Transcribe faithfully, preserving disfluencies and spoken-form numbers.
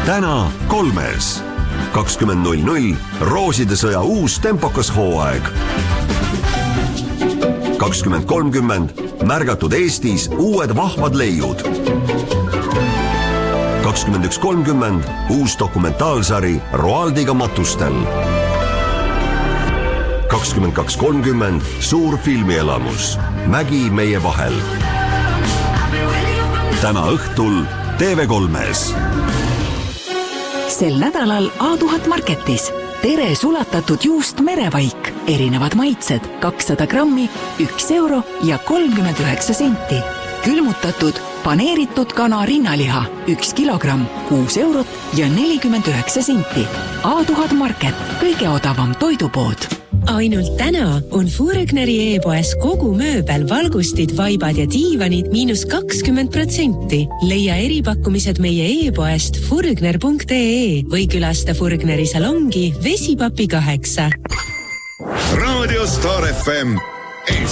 täna kolmes. kakskümmend null null Rooside sõja uus tempokas hooaeg. kakskümmend kolmkümmend märgatud Eestis uued vahvad leiud. kakskümmend üks kolmkümmend uus dokumentaalsari Roaldiga matustel. kakskümmend kaks kolmkümmend suur filmielamus Mägi meie vahel. Täna õhtul T V kolmes. Sel nädalal A tuhat Marketis. Tere sulatatud juust merevaik. Erinevad maitsed, kakssada grammi, üks euro ja kolmkümmend üheksa senti. Külmutatud, paneeritud kana rinnaliha, üks kilogramm, kuus eurot ja nelikümmend üheksa senti. A tuhat Market, kõige odavam toidupood. Ainult täna on Furgneri e-poes kogu mööbel, valgustid, vaibad ja diivanid miinus kakskümmend protsenti. Leia eripakkumised meie e-poest furgner punkt ee või külasta Furgneri salongi Vesipapi kaheksa. Radio Star F M